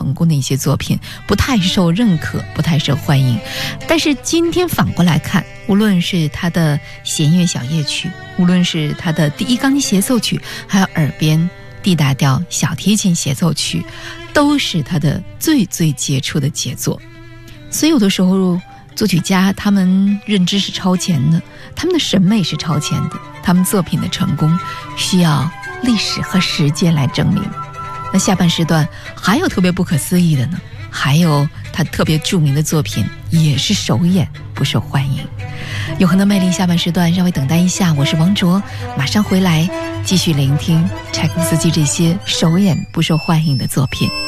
成功的一些作品，不太受认可，不太受欢迎。但是今天反过来看，无论是他的弦乐小夜曲，无论是他的第一钢协奏曲，还有耳边D大调小提琴协奏曲，都是他的最最杰出的杰作。所以有的时候作曲家他们认知是超前的，他们的审美是超前的，他们作品的成功需要历史和时间来证明。那下半时段还有特别不可思议的呢，还有他特别著名的作品也是首演不受欢迎。永恒的魅力下半时段稍微等待一下，我是王卓，马上回来继续聆听柴可夫斯基这些首演不受欢迎的作品。